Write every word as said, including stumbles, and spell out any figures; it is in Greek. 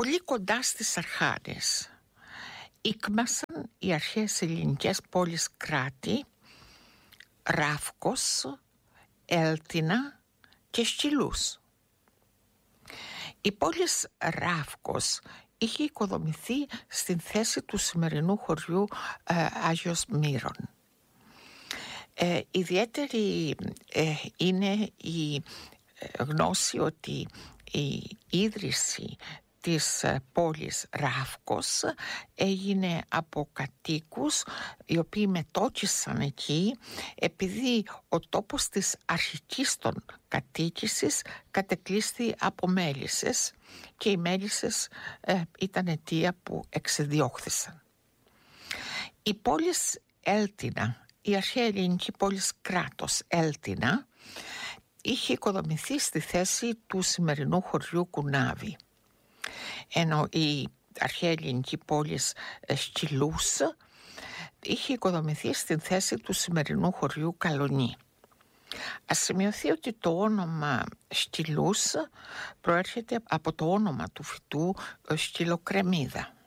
Πολύ κοντά στις Αρχάδες ήκμασαν οι αρχαίες ελληνικές πόλεις κράτη Ράφκος, Έλτινα και Στυλούς. Η πόλη Ράφκος είχε οικοδομηθεί στην θέση του σημερινού χωριού ε, Άγιος Μύρων. Ε, ιδιαίτερη ε, είναι η γνώση ότι η ίδρυση της πόλης Ράφκος έγινε από κατοίκους οι οποίοι μετόχυσαν εκεί επειδή ο τόπος της αρχικής των κατοίκησης κατεκλείσθη από μέλισσες και οι μέλισσες ε, ήταν αιτία που εξεδιώχθησαν. Η πόλης Έλτινα, η αρχαία ελληνική πόλης κράτος Έλτινα, είχε οικοδομηθεί στη θέση του σημερινού χωριού Κουνάβη, ενώ η αρχαία ελληνική πόλη Στυλούς είχε οικοδομηθεί στην θέση του σημερινού χωριού Καλονή. Ας σημειωθεί ότι το όνομα Στυλούς προέρχεται από το όνομα του φυτού στυλοκρεμίδα.